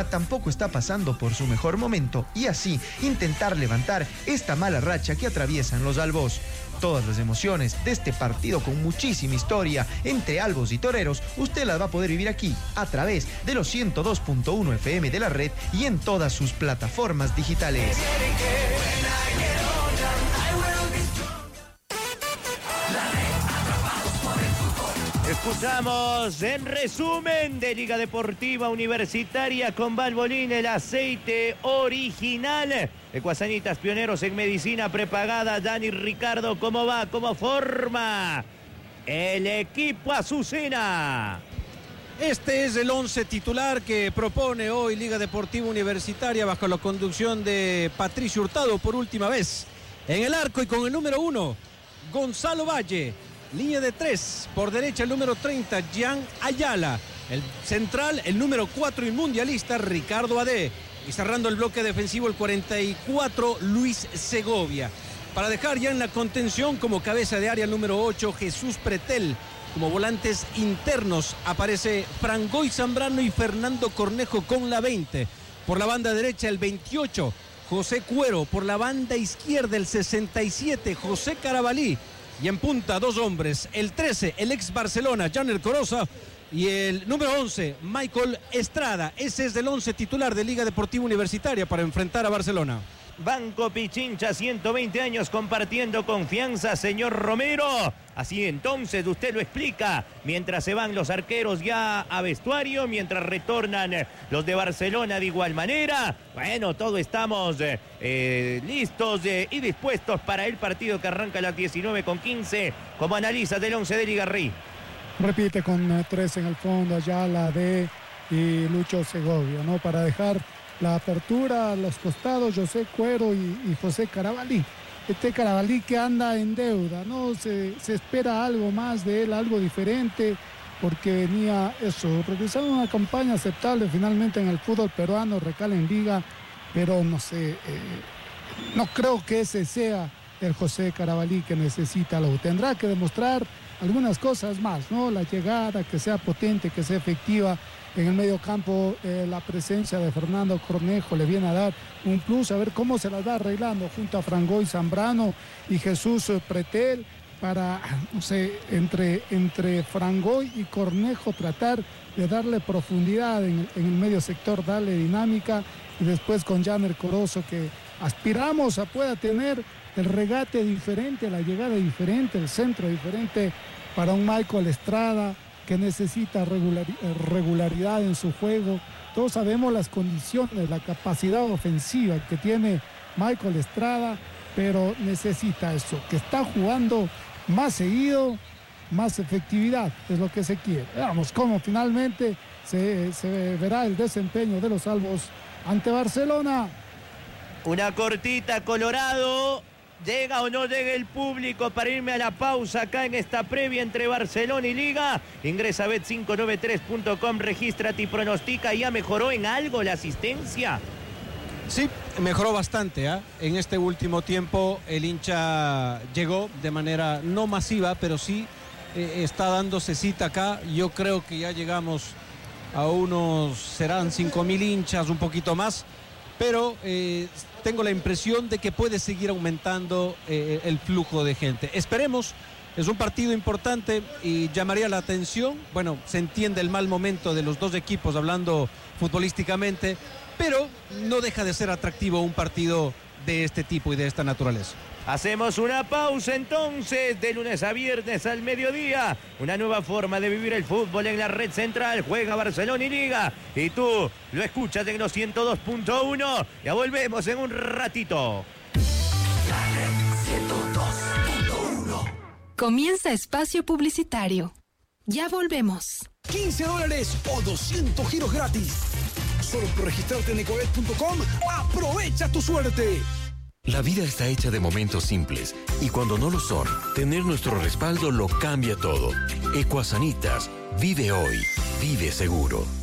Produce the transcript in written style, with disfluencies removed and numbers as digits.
tampoco está pasando por su mejor momento y así intentar levantar esta mala racha que atraviesan los albos. Todas las emociones de este partido con muchísima historia entre albos y toreros, usted las va a poder vivir aquí a través de los 102.1 FM de la red y en todas sus plataformas digitales. Escuchamos en resumen de Liga Deportiva Universitaria con Valvoline, el aceite original. Ecuasanitas, pioneros en medicina prepagada. Dani, Ricardo, ¿cómo va? ¿Cómo forma el equipo Azucena? Este es el 11 titular que propone hoy Liga Deportiva Universitaria bajo la conducción de Patricio Hurtado por última vez. En el arco y con el número 1, Gonzalo Valle. Línea de 3, por derecha el número 30, Jean Ayala. El central, el número 4, el mundialista, Ricardo Adé. Y cerrando el bloque defensivo, el 44, Luis Segovia. Para dejar ya en la contención como cabeza de área el número 8, Jesús Pretel. Como volantes internos aparece Frangoy Zambrano y Fernando Cornejo con la 20. Por la banda derecha el 28, José Cuero. Por la banda izquierda el 67, José Carabalí. Y en punta, dos hombres, el 13, el ex Barcelona, Janer Coroza, y el número 11, Michael Estrada. Ese es el 11 titular de Liga Deportiva Universitaria para enfrentar a Barcelona. Banco Pichincha, 120 años compartiendo confianza, señor Romero. Así entonces usted lo explica, mientras se van los arqueros ya a vestuario, mientras retornan los de Barcelona de igual manera. Bueno, todos estamos listos y dispuestos para el partido que arranca a las 19:15. Como analiza del 11 de Liga Rey. Repite con 3 en el fondo, Ayala, D y Lucho Segovia, ¿no? Para dejar la apertura a los costados, José Cuero y José Carabalí. Este Carabalí que anda en deuda, ¿no? Se espera algo más de él, algo diferente, porque venía regresando a una campaña aceptable finalmente en el fútbol peruano, recala en Liga, pero no sé, no creo que ese sea el José Carabalí que necesita la U. Tendrá que demostrar algunas cosas más, ¿no? La llegada, que sea potente, que sea efectiva. En el medio campo la presencia de Fernando Cornejo le viene a dar un plus, a ver cómo se la va arreglando junto a Frangoy Zambrano y Jesús Pretel para, no sé, entre Frangoy y Cornejo tratar de darle profundidad en el medio sector, darle dinámica, y después con Janer Corozo, que aspiramos a pueda tener el regate diferente, la llegada diferente, el centro diferente para un Michael Estrada que necesita regularidad en su juego. Todos sabemos las condiciones, la capacidad ofensiva que tiene Michael Estrada, pero necesita eso, que está jugando más seguido, más efectividad, es lo que se quiere. Veamos cómo finalmente se verá el desempeño de los albos ante Barcelona. Una cortita, Colorado. ¿Llega o no llega el público para irme a la pausa acá en esta previa entre Barcelona y Liga? Ingresa a bet593.com, regístrate y pronostica. ¿Ya mejoró en algo la asistencia? Sí, mejoró bastante, ¿eh? En este último tiempo el hincha llegó de manera no masiva, pero sí está dándose cita acá. Yo creo que ya llegamos a serán 5.000 hinchas, un poquito más, pero tengo la impresión de que puede seguir aumentando el flujo de gente. Esperemos, es un partido importante y llamaría la atención. Bueno, se entiende el mal momento de los dos equipos hablando futbolísticamente, pero no deja de ser atractivo un partido de este tipo y de esta naturaleza. Hacemos una pausa entonces, de lunes a viernes al mediodía. Una nueva forma de vivir el fútbol en la red central. Juega Barcelona y Liga. Y tú lo escuchas en los 102.1. Ya volvemos en un ratito. La red 102.1. Comienza espacio publicitario. Ya volvemos. $15 o 200 giros gratis. Solo por registrarte en ecobet.com. ¡Aprovecha tu suerte! La vida está hecha de momentos simples y cuando no lo son, tener nuestro respaldo lo cambia todo. Ecuasanitas, vive hoy, vive seguro.